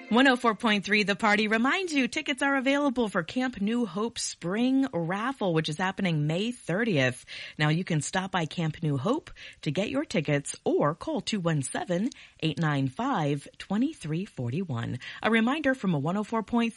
104.3 The Party reminds you tickets are available for Camp New Hope Spring Raffle, which is happening May 30th. Now you can stop by Camp New Hope to get your tickets or call 217-895-2341. A reminder from a 104.3